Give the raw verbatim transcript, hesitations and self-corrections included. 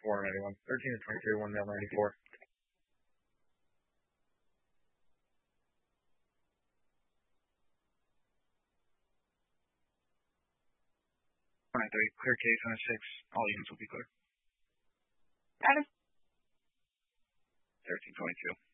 four ninety-one. thirteen to twenty-three, one male ninety-four. One three, clear case on a six. All units will be clear. Adam. thirteen twenty-two.